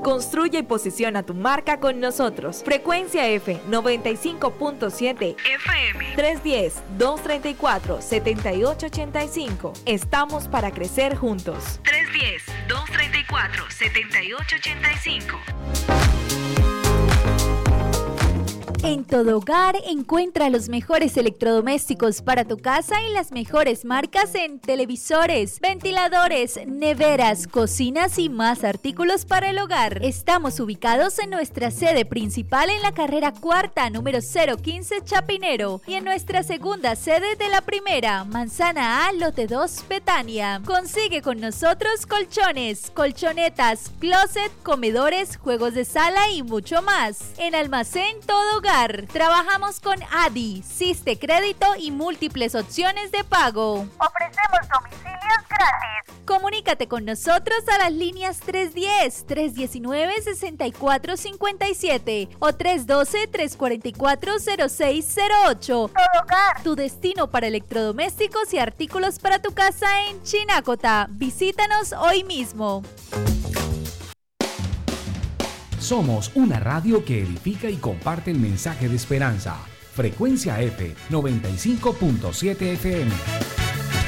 Construye y posiciona tu marca con nosotros. Frecuencia F 95.7 FM 310-234-7885. Estamos para crecer juntos. 310-234-7885. En Todo Hogar encuentra los mejores electrodomésticos para tu casa y las mejores marcas en televisores, ventiladores, neveras, cocinas y más artículos para el hogar. Estamos ubicados en nuestra sede principal en la carrera cuarta, número 015 Chapinero, y en nuestra segunda sede de la primera, Manzana A, lote 2, Betania. Consigue con nosotros colchones, colchonetas, closet, comedores, juegos de sala y mucho más. En Almacén Todo Hogar trabajamos con ADI, Siste Crédito y múltiples opciones de pago. Ofrecemos domicilios gratis. Comunícate con nosotros a las líneas 310-319-6457 o 312-344-0608. Todo Hogar, tu destino para electrodomésticos y artículos para tu casa en Chinacota. Visítanos hoy mismo. Somos una radio que edifica y comparte el mensaje de esperanza. Frecuencia F 95.7 FM.